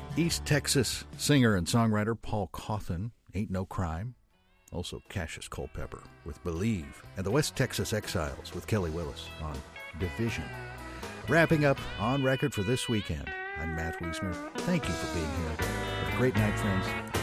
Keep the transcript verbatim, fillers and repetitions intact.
East Texas singer and songwriter Paul Cauthen, Ain't No Crime. Also Cassius Culpepper with Believe. And the West Texas Exiles with Kelly Willis on Division. Wrapping up On Record for this weekend. I'm Matt Wiesner. Thank you for being here. Have a great night, friends.